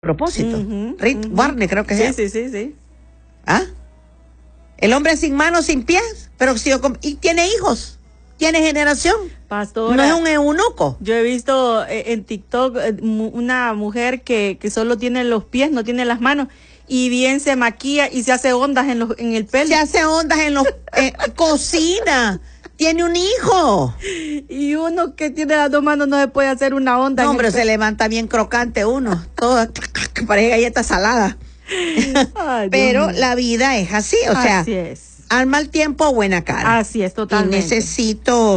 propósito. Rick Warner, creo que es. Sí. ¿Ah? El hombre sin manos, sin pies, pero y tiene hijos, tiene generación. Pastora, no es un eunuco. Yo he visto en TikTok una mujer que solo tiene los pies, no tiene las manos, y bien se maquilla y se hace ondas en el pelo. Se hace ondas en los cocina. Tiene un hijo. Y uno que tiene las dos manos no se puede hacer una onda. No, hombre, se levanta bien crocante uno. Todo que parece galleta salada. Ay, pero la vida es así, o sea, así es. Al mal tiempo, buena cara. Así es, totalmente. Y necesito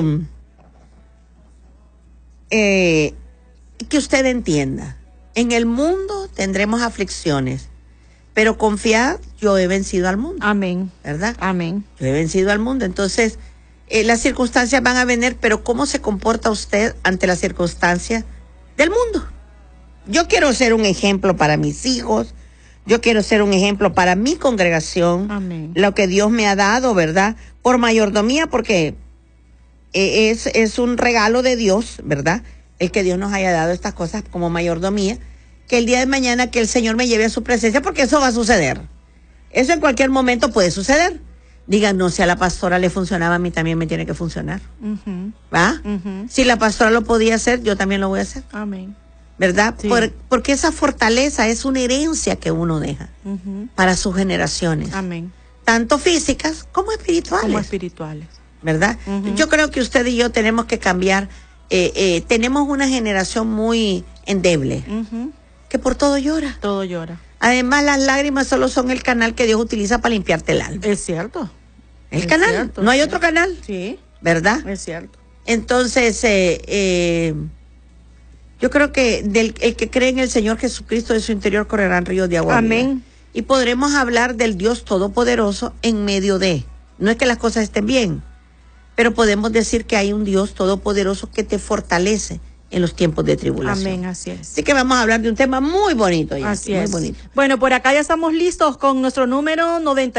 que usted entienda, en el mundo tendremos aflicciones, pero confiad, yo he vencido al mundo. Amén. ¿Verdad? Amén. Yo he vencido al mundo, entonces las circunstancias van a venir, pero ¿cómo se comporta usted ante las circunstancias del mundo? Yo quiero ser un ejemplo para mis hijos. Yo quiero ser un ejemplo para mi congregación. Amén. Lo que Dios me ha dado, ¿verdad? Por mayordomía, porque es un regalo de Dios, ¿verdad? El que Dios nos haya dado estas cosas como mayordomía. Que el día de mañana que el Señor me lleve a su presencia, porque eso va a suceder. Eso en cualquier momento puede suceder. Digan, no, si a la pastora le funcionaba, a mí también me tiene que funcionar. ¿Va? Si la pastora lo podía hacer, yo también lo voy a hacer. Amén. ¿Verdad? Sí. Porque esa fortaleza es una herencia que uno deja para sus generaciones. Amén. Tanto físicas como espirituales. ¿Verdad? Yo creo que usted y yo tenemos que cambiar. Tenemos una generación muy endeble, que por todo llora. Todo llora. Además, las lágrimas solo son el canal que Dios utiliza para limpiarte el alma. Es cierto. El canal. Cierto, no hay otro canal. Sí. ¿Verdad? Es cierto. Entonces, yo creo que el que cree en el Señor Jesucristo, de su interior correrán ríos de agua. Amén. Viva. Y podremos hablar del Dios Todopoderoso en medio de. No es que las cosas estén bien, pero podemos decir que hay un Dios Todopoderoso que te fortalece en los tiempos de tribulación. Amén, así es. Así que vamos a hablar de un tema muy bonito. Así muy es. bonito. Bueno, por acá ya estamos listos con nuestro número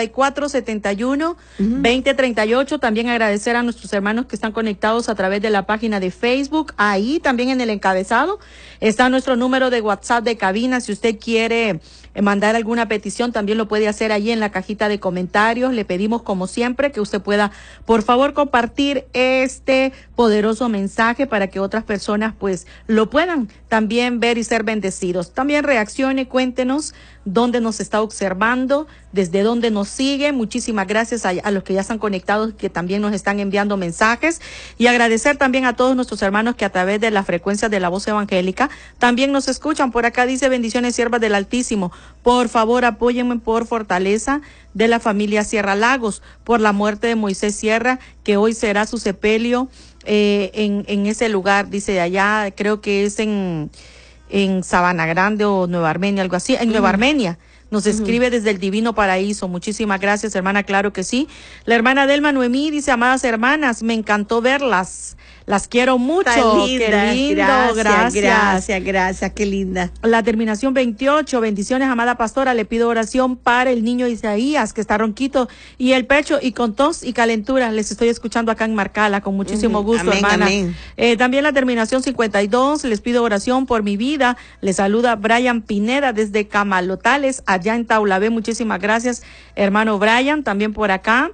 9471-2038. También agradecer a nuestros hermanos que están conectados a través de la página de Facebook. Ahí también en el encabezado está nuestro número de WhatsApp de cabina. Si usted quiere mandar alguna petición, también lo puede hacer allí en la cajita de comentarios. Le pedimos, como siempre, que usted pueda, por favor, compartir este poderoso mensaje para que otras personas pues lo puedan también ver y ser bendecidos. También reaccione, cuéntenos dónde nos está observando, desde dónde nos sigue. Muchísimas gracias a los que ya están conectados, que también nos están enviando mensajes, y agradecer también a todos nuestros hermanos que a través de la frecuencia de la voz evangélica también nos escuchan. Por acá dice: bendiciones, siervas del Altísimo. Por favor, apóyenme por fortaleza de la familia Sierra Lagos, por la muerte de Moisés Sierra, que hoy será su sepelio en ese lugar. Dice de allá, creo que es en Sabana Grande o Nueva Armenia, algo así, en Nueva Armenia. Nos escribe desde el Divino Paraíso. Muchísimas gracias, hermana, claro que sí. La hermana Delma Noemí dice: amadas hermanas, me encantó verlas. Las quiero mucho. Linda, qué lindo, gracias, qué linda. La terminación 28, bendiciones, amada pastora. Le pido oración para el niño Isaías, que está ronquito y el pecho y con tos y calentura. Les estoy escuchando acá en Marcala con muchísimo gusto, amén, hermana. Amén. También la terminación 52, les pido oración por mi vida. Les saluda Brian Pineda desde Camalotales, allá en Taulabé. Muchísimas gracias, hermano Brian, también por acá.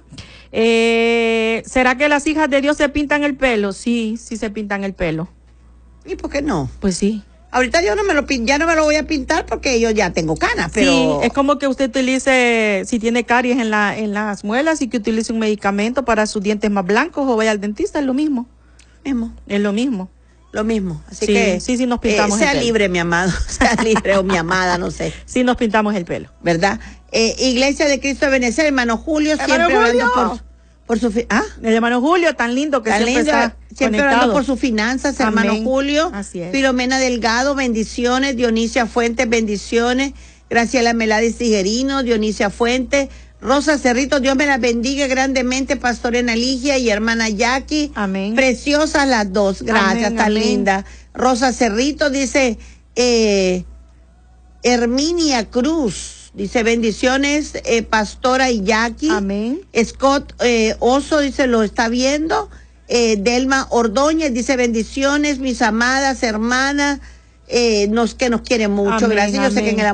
¿Será que las hijas de Dios se pintan el pelo? Sí, sí se pintan el pelo. ¿Y por qué no? Pues sí. Ahorita yo ya no me lo voy a pintar porque yo ya tengo canas, pero... Sí, es como que usted utilice, si tiene caries en las muelas, y que utilice un medicamento para sus dientes más blancos, o vaya al dentista, es lo mismo. Es lo mismo. Lo mismo. Así sí, que sí nos pintamos el pelo. Sea libre, mi amado, sea libre o mi amada, no sé. Sí nos pintamos el pelo. ¿Verdad? Iglesia de Cristo de Benecer, hermano Julio, hermano siempre Julio. orando por su... El hermano Julio, tan lindo que tan siempre lindo, está siempre conectado. orando por sus finanzas, hermano Amén. Julio. Así es. Filomena Delgado, bendiciones. Dionisia Fuentes, bendiciones. Graciela Melades Tijerino, Dionisia Fuentes. Rosa Cerrito, Dios me las bendiga grandemente, pastorena Ligia y hermana Jackie. Amén. Preciosas las dos, gracias, amén, tan amén. linda. Rosa Cerrito dice, Herminia Cruz, dice: bendiciones, pastora y Jackie. Amén. Scott Oso dice: lo está viendo. Delma Ordóñez dice: bendiciones, mis amadas hermanas. que nos quiere mucho. Amén, Gracias. Yo sé que en amén. el